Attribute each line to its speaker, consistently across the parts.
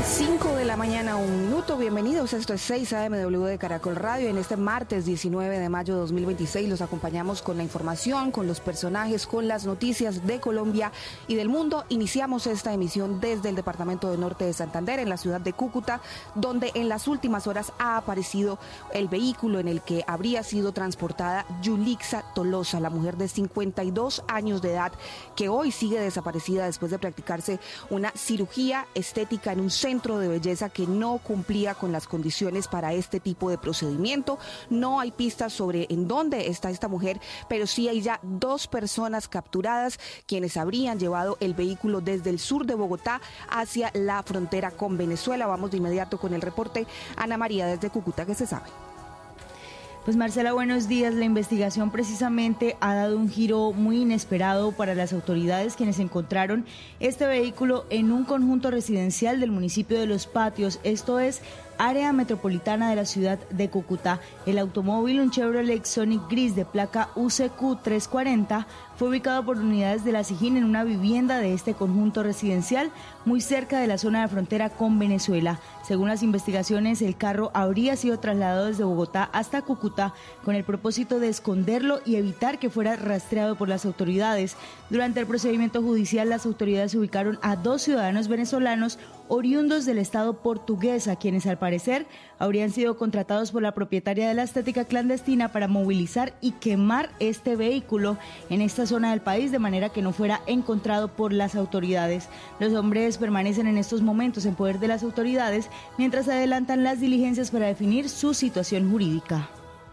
Speaker 1: 5 de la mañana, 1 minuto. Bienvenidos. Esto es 6 AMW de Caracol Radio. En este martes 19 de mayo de 2026 los acompañamos con la información, con los personajes, con las noticias de Colombia y del mundo. Iniciamos esta emisión desde el departamento de Norte de Santander, en la ciudad de Cúcuta, donde en las últimas horas ha aparecido el vehículo en el que habría sido transportada Yulixa Tolosa, la mujer de 52 años de edad, que hoy sigue desaparecida después de practicarse una cirugía estética en un centro de belleza que no cumplía con las condiciones para este tipo de procedimiento. No hay pistas sobre en dónde está esta mujer, pero sí hay ya 2 personas capturadas, quienes habrían llevado el vehículo desde el sur de Bogotá hacia la frontera con Venezuela. Vamos de inmediato con el reporte. Ana María, desde Cúcuta, ¿qué se sabe?
Speaker 2: Pues Marcela, buenos días. La investigación precisamente ha dado un giro muy inesperado para las autoridades, quienes encontraron este vehículo en un conjunto residencial del municipio de Los Patios, esto es área metropolitana de la ciudad de Cúcuta. El automóvil, un Chevrolet Sonic gris de placa UCQ 340, fue ubicado por unidades de la SIJIN en una vivienda de este conjunto residencial, muy cerca de la zona de frontera con Venezuela. Según las investigaciones, el carro habría sido trasladado desde Bogotá hasta Cúcuta con el propósito de esconderlo y evitar que fuera rastreado por las autoridades. Durante el procedimiento judicial, las autoridades ubicaron a 2 ciudadanos venezolanos oriundos del estado portugués, a quienes al parecer habrían sido contratados por la propietaria de la estética clandestina para movilizar y quemar este vehículo en esta zona del país de manera que no fuera encontrado por las autoridades. Los hombres permanecen en estos momentos en poder de las autoridades mientras se adelantan las diligencias para definir su situación jurídica.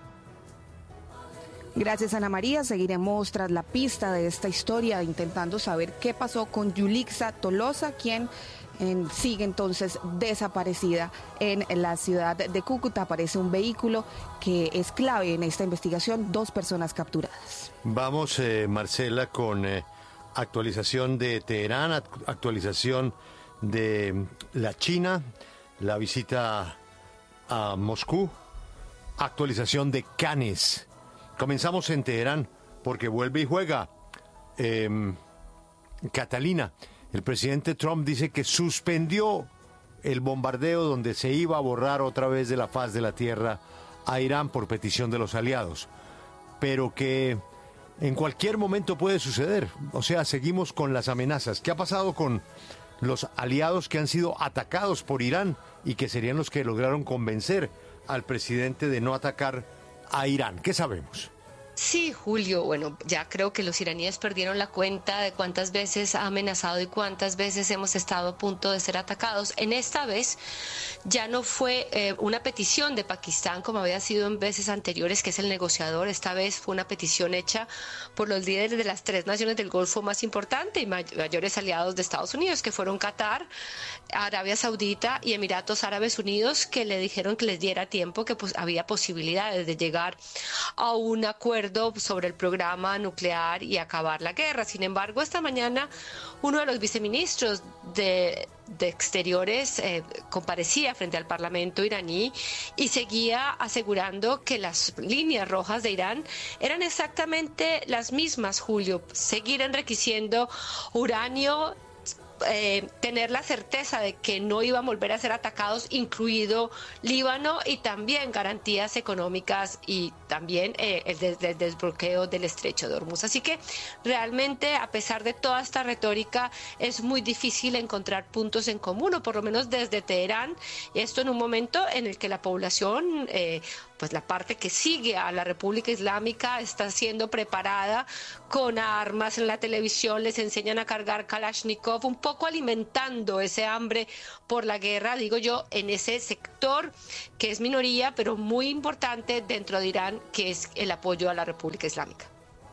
Speaker 1: Gracias, Ana María. Seguiremos tras la pista de esta historia, intentando saber qué pasó con Yulixa Tolosa, quien sigue entonces desaparecida en la ciudad de Cúcuta. Aparece un vehículo que es clave en esta investigación, 2 personas capturadas.
Speaker 3: Vamos, Marcela, con actualización de Teherán, actualización de la China, la visita a Moscú, actualización de Cannes. Comenzamos en Teherán porque vuelve y juega Catalina. El presidente Trump dice que suspendió el bombardeo donde se iba a borrar otra vez de la faz de la tierra a Irán por petición de los aliados, pero que en cualquier momento puede suceder. O sea, seguimos con las amenazas. ¿Qué ha pasado con los aliados que han sido atacados por Irán y que serían los que lograron convencer al presidente de no atacar a Irán? ¿Qué sabemos?
Speaker 4: Sí, Julio, bueno, ya creo que los iraníes perdieron la cuenta de cuántas veces ha amenazado y cuántas veces hemos estado a punto de ser atacados. En esta vez ya no fue una petición de Pakistán como había sido en veces anteriores, que es el negociador. Esta vez fue una petición hecha por los líderes de las 3 naciones del Golfo más importantes y mayores aliados de Estados Unidos, que fueron Qatar, Arabia Saudita y Emiratos Árabes Unidos, que le dijeron que les diera tiempo, que pues había posibilidades de llegar a un acuerdo sobre el programa nuclear y acabar la guerra. Sin embargo, esta mañana uno de los viceministros de Exteriores comparecía frente al Parlamento iraní y seguía asegurando que las líneas rojas de Irán eran exactamente las mismas, Julio: seguir enriqueciendo uranio, tener la certeza de que no iban a volver a ser atacados, incluido Líbano, y también garantías económicas y también el desbloqueo del estrecho de Hormuz. Así que realmente, a pesar de toda esta retórica, es muy difícil encontrar puntos en común, o por lo menos desde Teherán, y esto en un momento en el que la población, pues la parte que sigue a la República Islámica, está siendo preparada con armas. En la televisión les enseñan a cargar Kalashnikov, un poco alimentando ese hambre por la guerra, digo yo, en ese sector que es minoría, pero muy importante dentro de Irán, que es el apoyo a la República Islámica.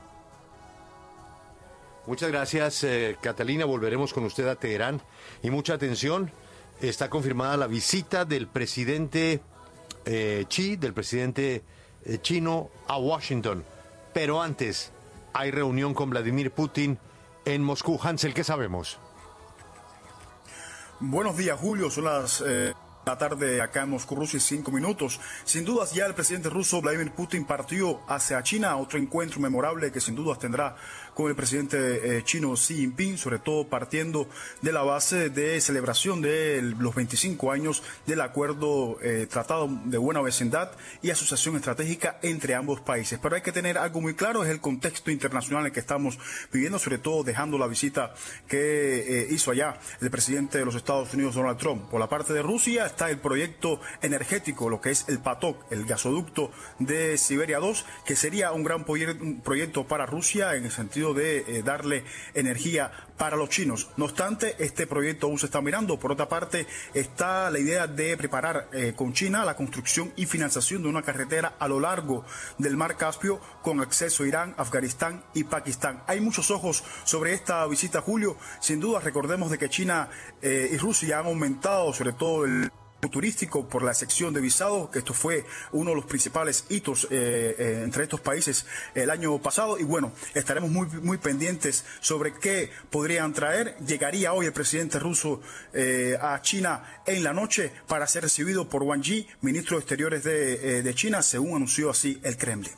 Speaker 3: Muchas gracias, Catalina. Volveremos con usted a Teherán. Y mucha atención, está confirmada la visita del presidente del presidente chino a Washington. Pero antes, hay reunión con Vladimir Putin en Moscú. Hansel, ¿qué sabemos?
Speaker 5: Buenos días, Julio. Son las La tarde acá en Moscú, Rusia, 5 minutos. Sin dudas ya el presidente ruso Vladimir Putin partió hacia China, otro encuentro memorable que sin dudas tendrá con el presidente chino Xi Jinping, sobre todo partiendo de la base de celebración de los 25 años del acuerdo tratado de buena vecindad y asociación estratégica entre ambos países. Pero hay que tener algo muy claro, es el contexto internacional en el que estamos viviendo, sobre todo dejando la visita que hizo allá el presidente de los Estados Unidos, Donald Trump. Por la parte de Rusia está el proyecto energético, lo que es el PATOK, el gasoducto de Siberia 2, que sería un gran proyecto para Rusia en el sentido de darle energía para los chinos. No obstante, este proyecto aún se está mirando. Por otra parte, está la idea de preparar con China la construcción y financiación de una carretera a lo largo del Mar Caspio con acceso a Irán, Afganistán y Pakistán. Hay muchos ojos sobre esta visita, Julio. Sin duda, recordemos de que China y Rusia han aumentado sobre todo el turístico por la sección de visados, que esto fue uno de los principales hitos entre estos países el año pasado, y bueno, estaremos muy pendientes sobre qué podrían traer. Llegaría hoy el presidente ruso a China en la noche para ser recibido por Wang Yi, ministro de Exteriores de China, según anunció así el Kremlin.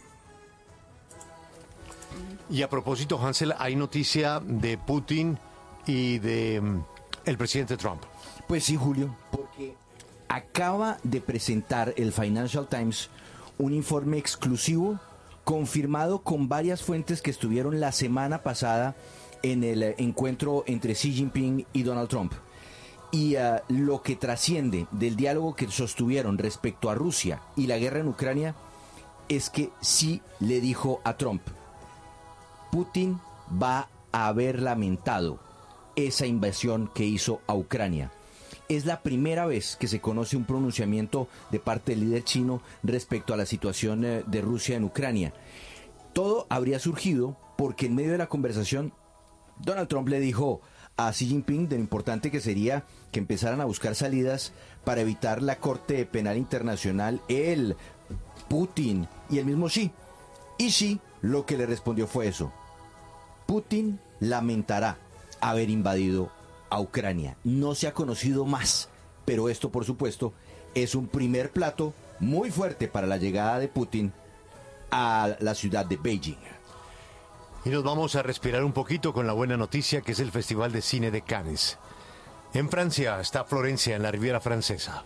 Speaker 3: Y a propósito, Hansel, hay noticia de Putin y de el presidente Trump.
Speaker 6: Pues sí, Julio, porque acaba de presentar el Financial Times un informe exclusivo confirmado con varias fuentes que estuvieron la semana pasada en el encuentro entre Xi Jinping y Donald Trump. Y lo que trasciende del diálogo que sostuvieron respecto a Rusia y la guerra en Ucrania es que Xi le dijo a Trump: Putin va a haber lamentado esa invasión que hizo a Ucrania. Es la primera vez que se conoce un pronunciamiento de parte del líder chino respecto a la situación de Rusia en Ucrania. Todo habría surgido porque en medio de la conversación Donald Trump le dijo a Xi Jinping de lo importante que sería que empezaran a buscar salidas para evitar la Corte Penal Internacional, él, Putin y el mismo Xi. Y Xi lo que le respondió fue eso: Putin lamentará haber invadido a Ucrania. No se ha conocido más, pero esto, por supuesto, es un primer plato muy fuerte para la llegada de Putin a la ciudad de Beijing.
Speaker 3: Y nos vamos a respirar un poquito con la buena noticia, que es el Festival de Cine de Cannes. En Francia está Florencia, en la Riviera Francesa.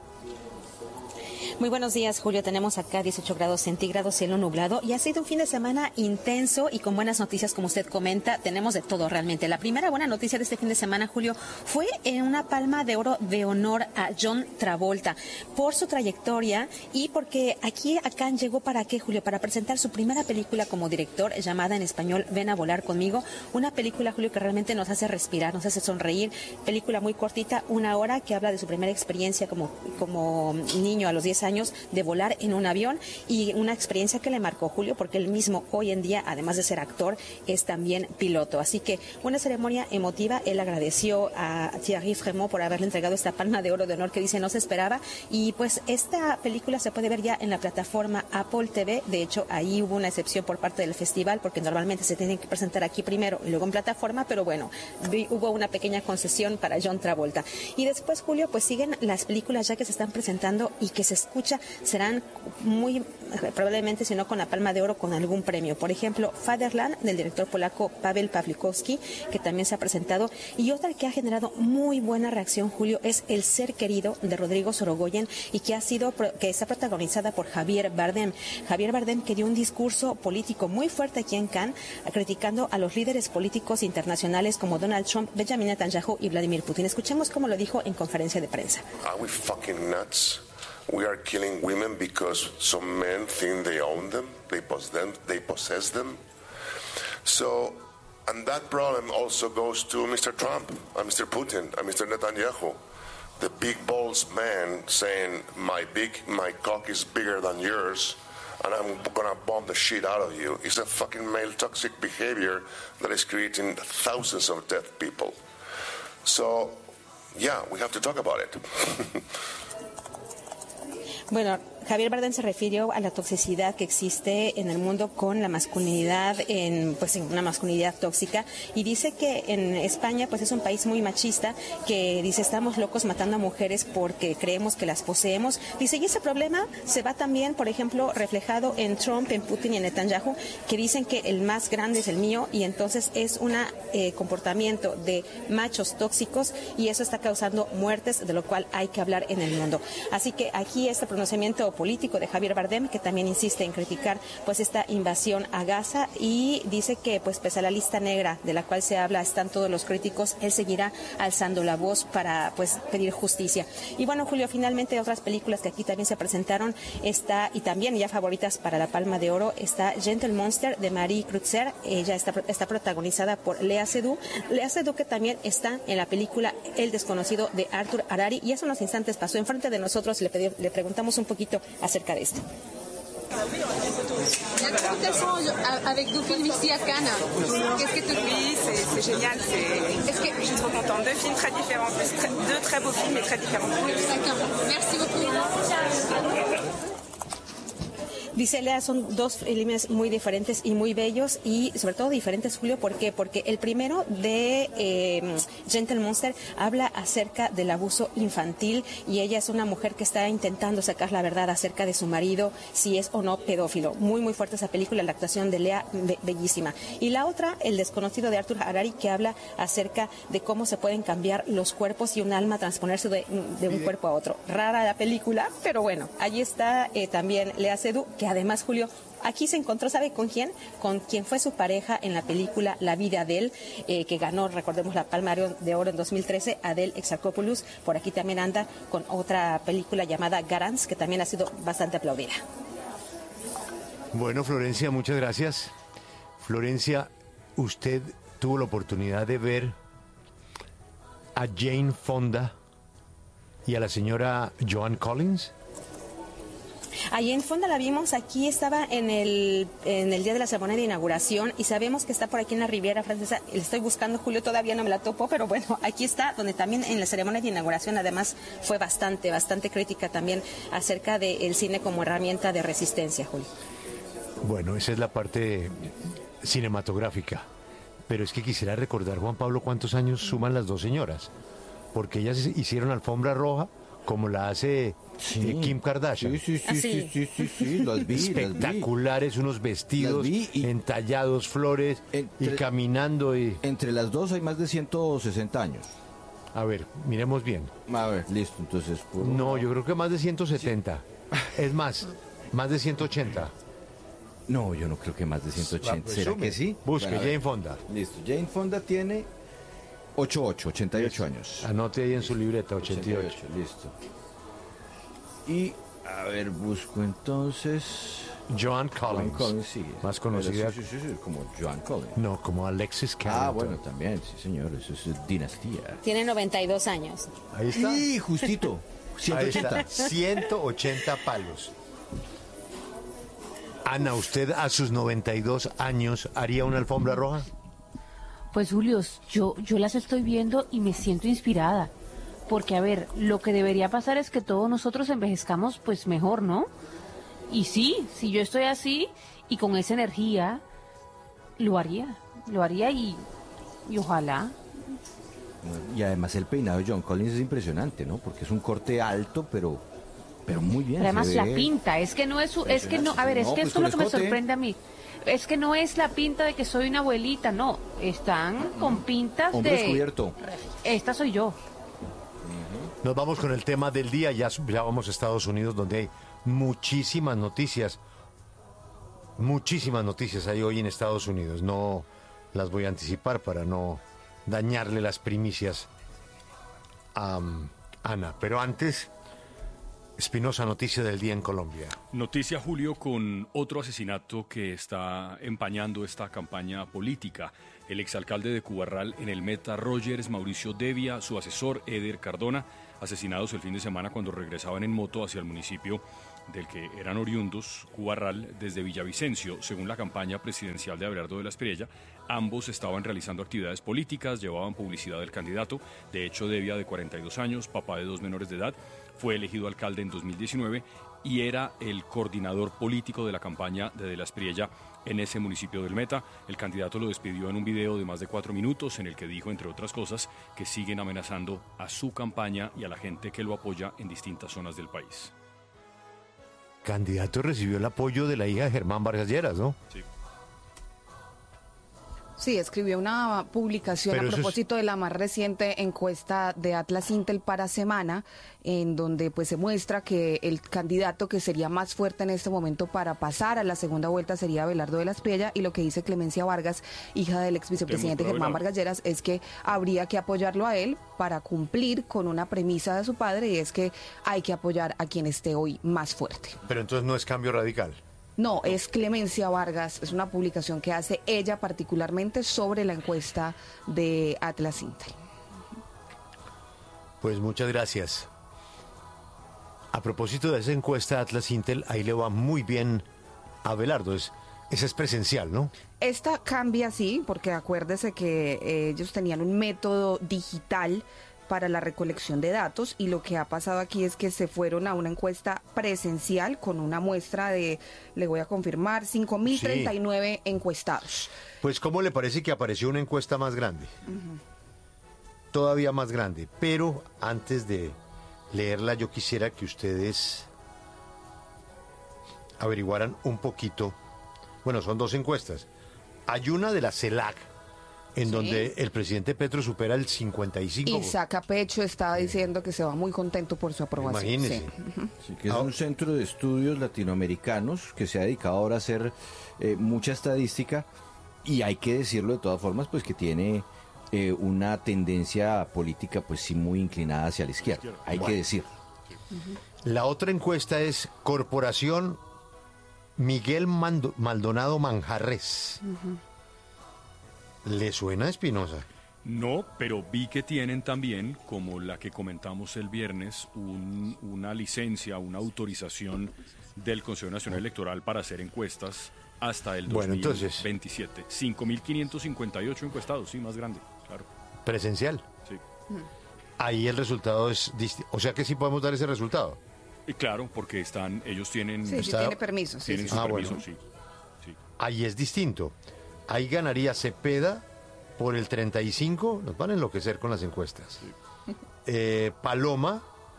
Speaker 7: Muy buenos días, Julio. Tenemos acá 18 grados centígrados, cielo nublado, y ha sido un fin de semana intenso y con buenas noticias, como usted comenta. Tenemos de todo realmente. La primera buena noticia de este fin de semana, Julio, fue en una Palma de Oro de honor a John Travolta por su trayectoria y porque aquí a Cannes llegó ¿para qué, Julio? Para presentar su primera película como director, llamada en español Ven a volar conmigo. Una película, Julio, que realmente nos hace respirar, nos hace sonreír. Película muy cortita, 1 hora, que habla de su primera experiencia como niño a los 10 años de volar en un avión, y una experiencia que le marcó, Julio, porque él mismo hoy en día, además de ser actor, es también piloto. Así que una ceremonia emotiva. Él agradeció a Thierry Frémaux por haberle entregado esta Palma de Oro de honor que dice no se esperaba, y pues esta película se puede ver ya en la plataforma Apple TV. De hecho, ahí hubo una excepción por parte del festival, porque normalmente se tienen que presentar aquí primero y luego en plataforma, pero bueno, hubo una pequeña concesión para John Travolta. Y después, Julio, pues siguen las películas ya que se están presentando y que se escucha serán muy probablemente, si no con la Palma de Oro, con algún premio. Por ejemplo, Fatherland, del director polaco Paweł Pawlikowski, que también se ha presentado. Y otra que ha generado muy buena reacción, Julio, es El ser querido, de Rodrigo Sorogoyen, y que está protagonizada por Javier Bardem. Javier Bardem, que dio un discurso político muy fuerte aquí en Cannes, criticando a los líderes políticos internacionales como Donald Trump, Benjamin Netanyahu y Vladimir Putin. Escuchemos cómo lo dijo en conferencia de prensa.
Speaker 8: Are we fucking nuts? We are killing women because some men think they own them, they possess them. So, and that problem also goes to Mr. Trump, and Mr. Putin, and Mr. Netanyahu, the big balls man saying my cock is bigger than yours, and I'm gonna bomb the shit out of you. It's a fucking male toxic behavior that is creating thousands of dead people. So, yeah, we have to talk about it.
Speaker 7: Bueno, Javier Bardem se refirió a la toxicidad que existe en el mundo con la masculinidad, en una masculinidad tóxica, y dice que en España pues es un país muy machista, que dice estamos locos matando a mujeres porque creemos que las poseemos. Dice, y ese problema se va también, por ejemplo, reflejado en Trump, en Putin y en Netanyahu, que dicen que el más grande es el mío, y entonces es un comportamiento de machos tóxicos, y eso está causando muertes, de lo cual hay que hablar en el mundo. Así que aquí este pronunciamiento político de Javier Bardem, que también insiste en criticar pues esta invasión a Gaza, y dice que pues pese a la lista negra de la cual se habla están todos los críticos, él seguirá alzando la voz para pues pedir justicia. Y bueno, Julio, finalmente otras películas que aquí también se presentaron y también ya favoritas para la Palma de Oro, está Gentle Monster de Marie Kreutzer. Ella está protagonizada por Lea Seydoux, que también está en la película El desconocido de Arthur Harari, y hace unos instantes pasó enfrente de nosotros y le preguntamos un poquito acerca de esto.
Speaker 9: La explicación avec deux films ici à Cannes. Qu'est-ce que tu
Speaker 10: Oui, c'est génial.
Speaker 9: Est-ce que
Speaker 10: je suis trop contente. Deux films très différents, deux très beaux films et très différents.
Speaker 9: Merci beaucoup.
Speaker 7: Dice Lea, son dos filmes muy diferentes y muy bellos, y sobre todo diferentes, Julio, ¿por qué? Porque el primero de Gentle Monster habla acerca del abuso infantil, y ella es una mujer que está intentando sacar la verdad acerca de su marido, si es o no pedófilo. Muy, muy fuerte esa película, la actuación de Lea, bellísima. Y la otra, El desconocido de Arthur Harari, que habla acerca de cómo se pueden cambiar los cuerpos y un alma transponerse de un cuerpo a otro. Rara la película, pero bueno, allí está también Lea Seydoux, que además, Julio, aquí se encontró, ¿sabe con quién? Con quien fue su pareja en la película La vida de él, que ganó, recordemos, la Palma de Oro en 2013, Adele Exarchopoulos. Por aquí también anda con otra película llamada Garance, que también ha sido bastante aplaudida.
Speaker 3: Bueno, Florencia, muchas gracias. Florencia, usted tuvo la oportunidad de ver a Jane Fonda y a la señora Joan Collins.
Speaker 7: Allí en Fonda la vimos, aquí estaba en el día de la ceremonia de inauguración, y sabemos que está por aquí en la Riviera Francesa. Le estoy buscando, Julio, todavía no me la topo, pero bueno, aquí está, donde también en la ceremonia de inauguración además fue bastante crítica también acerca del cine como herramienta de resistencia, Julio.
Speaker 3: Bueno, esa es la parte cinematográfica, pero es que quisiera recordar, Juan Pablo, cuántos años suman las dos señoras, porque ellas hicieron alfombra roja como la hace Kim Kardashian.
Speaker 6: Sí, las vi.
Speaker 3: Espectaculares, unos vestidos entallados, flores, y caminando.
Speaker 6: Entre las dos hay más de 160 años.
Speaker 3: A ver, miremos bien.
Speaker 6: A ver, listo, entonces...
Speaker 3: No, yo creo que más de 170. Sí. Es más de 180.
Speaker 6: No, yo no creo que más de 180.
Speaker 3: Pues,
Speaker 6: ¿será que sí?
Speaker 3: Busque, bueno, Jane Fonda.
Speaker 6: Listo, Jane Fonda tiene 88 años.
Speaker 3: Anote ahí en su libreta, 88.
Speaker 6: Listo. Y, a ver, busco entonces...
Speaker 3: Joan Collins,
Speaker 6: sí.
Speaker 3: Más conocida.
Speaker 6: Sí, como Joan Collins.
Speaker 3: No, como Alexis Carrington.
Speaker 6: Ah, bueno, también, sí, señor, eso es dinastía.
Speaker 7: Tiene 92 años.
Speaker 3: Ahí está.
Speaker 6: Sí, justito. 180.
Speaker 3: Ahí está, 180 palos. Ana, ¿usted a sus 92 años haría una alfombra roja?
Speaker 11: Pues, Julio, yo las estoy viendo y me siento inspirada. Porque, a ver, lo que debería pasar es que todos nosotros envejezcamos, pues, mejor, ¿no? Y sí, si yo estoy así y con esa energía, lo haría y ojalá.
Speaker 6: Y además el peinado de John Collins es impresionante, ¿no? Porque es un corte alto, pero muy bien.
Speaker 11: Pero además la pinta, es que no es eso es lo que me sorprende a mí. Es que no es la pinta de que soy una abuelita, no. Están con pintas
Speaker 6: hombre descubierto.
Speaker 11: Esta soy yo.
Speaker 3: Nos vamos con el tema del día, ya vamos a Estados Unidos, donde hay muchísimas noticias hay hoy en Estados Unidos. No las voy a anticipar para no dañarle las primicias a Ana. Pero antes, Espinosa, noticia del día en Colombia.
Speaker 12: Noticia, Julio, con otro asesinato que está empañando esta campaña política. El exalcalde de Cubarral en el Meta, Rogers Mauricio Devia, su asesor Eder Cardona, asesinados el fin de semana cuando regresaban en moto hacia el municipio del que eran oriundos Cubarral desde Villavicencio. Según la campaña presidencial de Abelardo de la Espriella, ambos estaban realizando actividades políticas, llevaban publicidad del candidato. De hecho, Devia, de 42 años, papá de 2 menores de edad, fue elegido alcalde en 2019 y era el coordinador político de la campaña de la Espriella en ese municipio del Meta. El candidato lo despidió en un video de más de 4 minutos en el que dijo, entre otras cosas, que siguen amenazando a su campaña y a la gente que lo apoya en distintas zonas del país.
Speaker 3: Candidato recibió el apoyo de la hija de Germán Vargas Lleras, ¿no?
Speaker 12: Sí.
Speaker 1: Sí, escribió una publicación
Speaker 3: Pero
Speaker 1: a propósito de la más reciente encuesta de Atlas Intel para Semana, en donde pues se muestra que el candidato que sería más fuerte en este momento para pasar a la segunda vuelta sería Abelardo de la Espriella, y lo que dice Clemencia Vargas, hija del ex vicepresidente Germán Vargas Lleras, es que habría que apoyarlo a él para cumplir con una premisa de su padre, y es que hay que apoyar a quien esté hoy más fuerte.
Speaker 3: Pero entonces no es Cambio Radical.
Speaker 1: No, es Clemencia Vargas, es una publicación que hace ella particularmente sobre la encuesta de Atlas Intel.
Speaker 3: Pues muchas gracias. A propósito de esa encuesta de Atlas Intel, ahí le va muy bien a Abelardo. Esa es presencial, ¿no?
Speaker 1: Esta cambia, sí, porque acuérdese que ellos tenían un método digital para la recolección de datos, y lo que ha pasado aquí es que se fueron a una encuesta presencial con una muestra de, le voy a confirmar, 5.039 encuestados.
Speaker 3: Pues ¿cómo le parece que apareció una encuesta más grande? Todavía más grande, pero antes de leerla yo quisiera que ustedes averiguaran un poquito. Bueno, son 2 encuestas. Hay una de la CELAC, en donde el presidente Petro supera el 55%.
Speaker 1: Y saca pecho, está diciendo que se va muy contento por su aprobación.
Speaker 3: Imagínese.
Speaker 6: Sí, que es un centro de estudios latinoamericanos que se ha dedicado ahora a hacer mucha estadística, y hay que decirlo de todas formas, pues que tiene una tendencia política pues sí muy inclinada hacia la izquierda, hay que decir.
Speaker 3: La otra encuesta es Corporación Miguel Maldonado Manjarres. ¿Le suena, Espinosa?
Speaker 12: No, pero vi que tienen también, como la que comentamos el viernes, una licencia, una autorización del Consejo Nacional Electoral para hacer encuestas hasta el 2027. 5.558 encuestados, sí, más grande, claro.
Speaker 3: Presencial.
Speaker 12: Sí.
Speaker 3: Ahí el resultado es distinto. O sea que sí podemos dar ese resultado.
Speaker 12: Y claro, porque ellos tienen...
Speaker 1: Sí, tiene permiso.
Speaker 12: Tienen su permiso, sí.
Speaker 3: Ahí es distinto. Ahí ganaría Cepeda por el 35%, nos van a enloquecer con las encuestas. Sí. Paloma,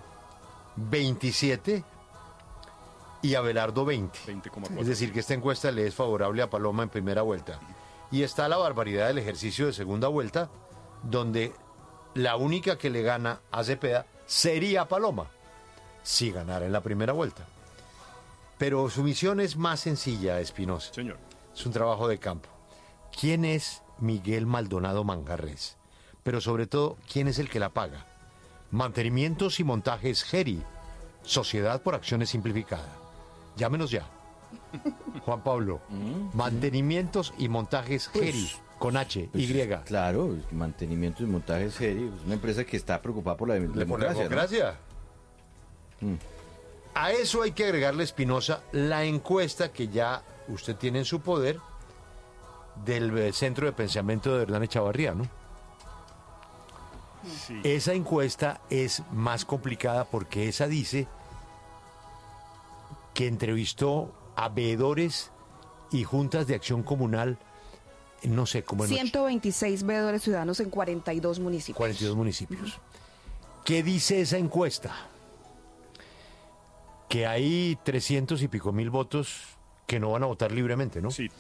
Speaker 3: 27%, y Abelardo, 20%. 20,4%. Es decir, que esta encuesta le es favorable a Paloma en primera vuelta. Y está la barbaridad del ejercicio de segunda vuelta, donde la única que le gana a Cepeda sería Paloma, si ganara en la primera vuelta. Pero su misión es más sencilla, Espinosa.
Speaker 12: Señor.
Speaker 3: Es un trabajo de campo. ¿Quién es Miguel Maldonado Manjarres? Pero sobre todo, ¿quién es el que la paga? Mantenimientos y montajes Geri, Sociedad por Acciones Simplificada. Llámenos ya. Juan Pablo, mantenimientos y montajes Geri, con H,
Speaker 6: pues,
Speaker 3: Y.
Speaker 6: Claro, mantenimientos y montajes Geri, es una empresa que está preocupada por la democracia.
Speaker 3: ¿No? A eso hay que agregarle, Espinosa, la encuesta que ya usted tiene en su poder, del Centro de Pensamiento de Hernán Echavarría, ¿no? Sí. Esa encuesta es más complicada porque esa dice que entrevistó a veedores y juntas de acción comunal, no sé cómo...
Speaker 1: 126 veedores ciudadanos en 42 municipios.
Speaker 3: 42 municipios. ¿Qué dice esa encuesta? Que hay 300 y pico mil votos que no van a votar libremente, ¿no?
Speaker 12: Sí,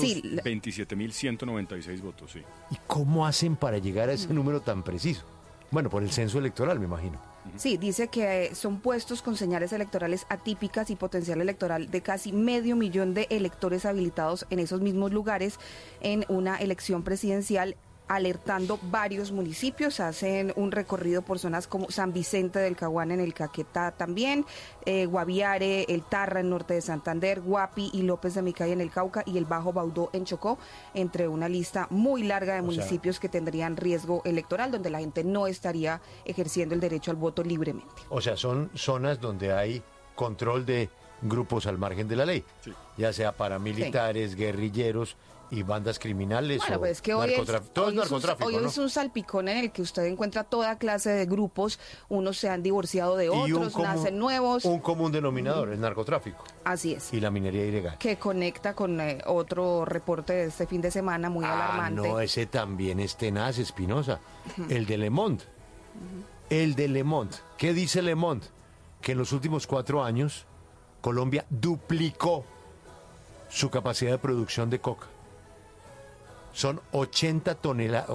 Speaker 12: 327.196 votos, sí.
Speaker 3: ¿Y cómo hacen para llegar a ese número tan preciso? Bueno, por el censo electoral, me imagino.
Speaker 1: Sí, dice que son puestos con señales electorales atípicas y potencial electoral de casi 500.000 de electores habilitados en esos mismos lugares en una elección presidencial, alertando varios municipios. Hacen un recorrido por zonas como San Vicente del Caguán en el Caquetá también, Guaviare, El Tarra en norte de Santander, Guapi y López de Micay en el Cauca y el Bajo Baudó en Chocó, entre una lista muy larga de municipios que tendrían riesgo electoral, donde la gente no estaría ejerciendo el derecho al voto libremente.
Speaker 3: O sea, son zonas donde hay control de grupos al margen de la ley, ya sea paramilitares, guerrilleros y bandas criminales.
Speaker 1: Bueno, pues es que
Speaker 3: todo es narcotráfico.
Speaker 1: Hoy es un salpicón en el que usted encuentra toda clase de grupos, unos se han divorciado de otros, nacen nuevos.
Speaker 3: Un común denominador, el narcotráfico.
Speaker 1: Así es.
Speaker 3: Y la minería ilegal.
Speaker 1: Que conecta con otro reporte de este fin de semana muy alarmante.
Speaker 3: No, ese también es tenaz, Espinosa. El de Le Monde. El de Le Monde. ¿Qué dice Le Monde? Que en los últimos 4 años Colombia duplicó su capacidad de producción de coca. Son 80 toneladas,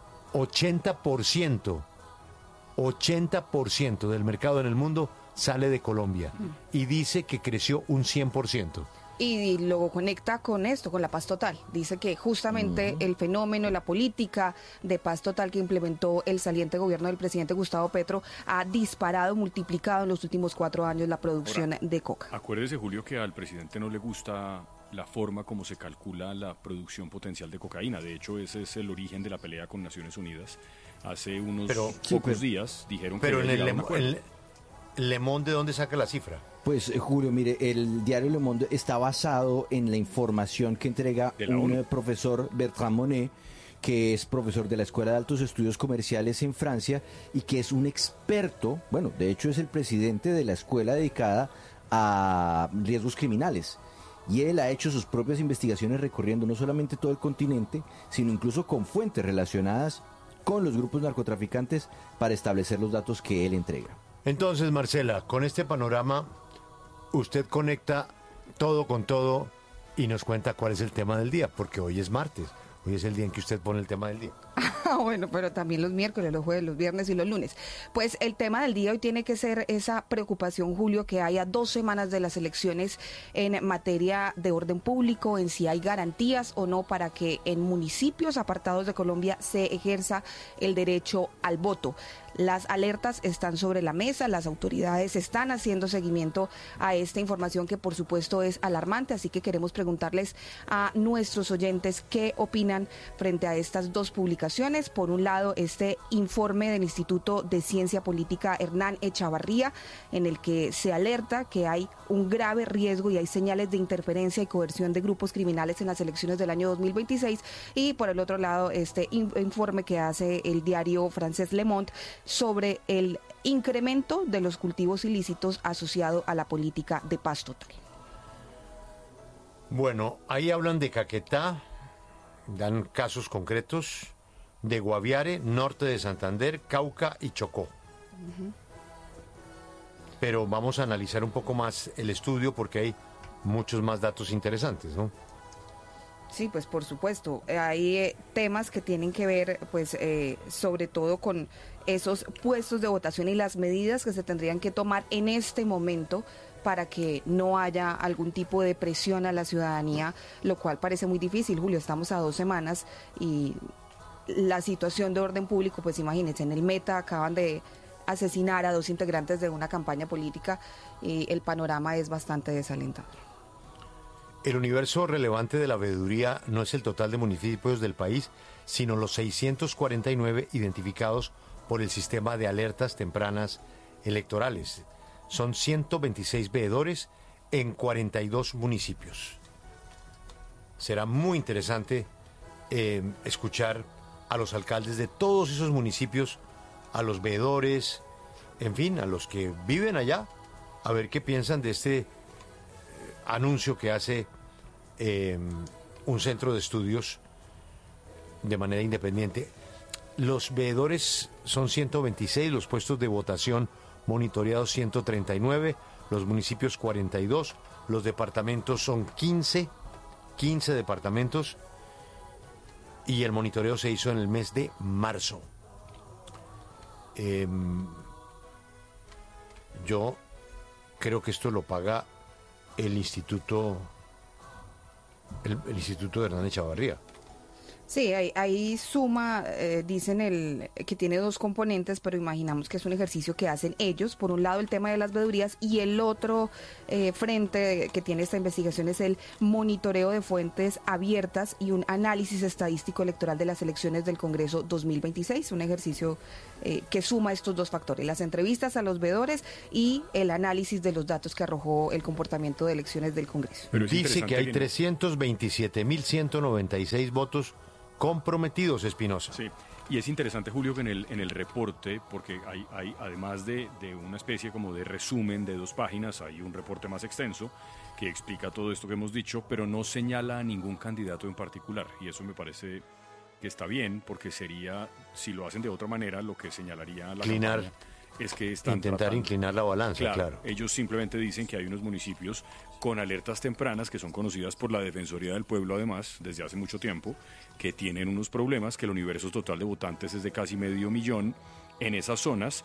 Speaker 3: 80% del mercado en el mundo sale de Colombia y dice que creció un 100%.
Speaker 1: Y luego conecta con esto, con la paz total. Dice que justamente el fenómeno, la política de paz total que implementó el saliente gobierno del presidente Gustavo Petro ha disparado, multiplicado en los últimos 4 años la producción de coca.
Speaker 12: Acuérdese, Julio, que al presidente no le gusta la forma como se calcula la producción potencial de cocaína. De hecho, ese es el origen de la pelea con Naciones Unidas. Hace unos pocos días dijeron que...
Speaker 3: Pero en el Le Monde, ¿de dónde saca la cifra?
Speaker 6: Pues, Julio, mire, el diario Le Monde está basado en la información que entrega un profesor, Bertrand Monet, que es profesor de la Escuela de Altos Estudios Comerciales en Francia y que es un experto, bueno, de hecho es el presidente de la escuela dedicada a riesgos criminales. Y él ha hecho sus propias investigaciones recorriendo no solamente todo el continente, sino incluso con fuentes relacionadas con los grupos narcotraficantes para establecer los datos que él entrega.
Speaker 3: Entonces, Marcela, con este panorama, usted conecta todo con todo y nos cuenta cuál es el tema del día, porque hoy es martes, hoy es el día en que usted pone el tema del día.
Speaker 1: Bueno, pero también los miércoles, los jueves, los viernes y los lunes. Pues el tema del día hoy tiene que ser esa preocupación, Julio, que haya 2 semanas de las elecciones en materia de orden público, en si hay garantías o no para que en municipios apartados de Colombia se ejerza el derecho al voto. Las alertas están sobre la mesa, las autoridades están haciendo seguimiento a esta información que por supuesto es alarmante, así que queremos preguntarles a nuestros oyentes qué opinan frente a estas 2 publicaciones. Por un lado, este informe del Instituto de Ciencia Política Hernán Echavarría, en el que se alerta que hay un grave riesgo y hay señales de interferencia y coerción de grupos criminales en las elecciones del año 2026, y por el otro lado, este informe que hace el diario francés Le Monde sobre el incremento de los cultivos ilícitos asociado a la política de paz total.
Speaker 3: Bueno, ahí hablan de Caquetá, dan casos concretos de Guaviare, norte de Santander, Cauca y Chocó. Pero vamos a analizar un poco más el estudio porque hay muchos más datos interesantes, ¿no?
Speaker 1: Sí, pues por supuesto. Hay temas que tienen que ver, pues, sobre todo con esos puestos de votación y las medidas que se tendrían que tomar en este momento para que no haya algún tipo de presión a la ciudadanía, lo cual parece muy difícil, Julio. Estamos a 2 semanas y la situación de orden público, pues imagínense, en el Meta acaban de asesinar a 2 integrantes de una campaña política y el panorama es bastante desalentador.
Speaker 3: El universo relevante de la veeduría no es el total de municipios del país, sino los 649 identificados por el sistema de alertas tempranas electorales. Son 126 veedores en 42 municipios. Será muy interesante escuchar a los alcaldes de todos esos municipios, a los veedores, en fin, a los que viven allá, a ver qué piensan de este anuncio que hace un centro de estudios de manera independiente. Los veedores son 126, los puestos de votación monitoreados 139, los municipios 42, los departamentos son 15 departamentos y el monitoreo se hizo en el mes de marzo. Yo creo que esto lo paga el Instituto de Hernán Echavarría.
Speaker 1: Sí, ahí suma, dicen que tiene dos componentes, pero imaginamos que es un ejercicio que hacen ellos. Por un lado el tema de las veedurías y el otro frente que tiene esta investigación es el monitoreo de fuentes abiertas y un análisis estadístico electoral de las elecciones del Congreso 2026, un ejercicio que suma estos dos factores, las entrevistas a los veedores y el análisis de los datos que arrojó el comportamiento de elecciones del Congreso.
Speaker 3: Pero dice que hay 327.196 votos comprometidos, Espinosa.
Speaker 12: Sí, y es interesante, Julio, que en el reporte, porque hay además de una especie como de resumen de 2 páginas, hay un reporte más extenso que explica todo esto que hemos dicho, pero no señala a ningún candidato en particular, y eso me parece que está bien, porque sería, si lo hacen de otra manera, lo que señalaría la campaña es que están
Speaker 3: intentar inclinar la balanza, claro.
Speaker 12: Ellos simplemente dicen que hay unos municipios con alertas tempranas que son conocidas por la Defensoría del Pueblo, además, desde hace mucho tiempo, que tienen unos problemas, que el universo total de votantes es de casi 500.000 en esas zonas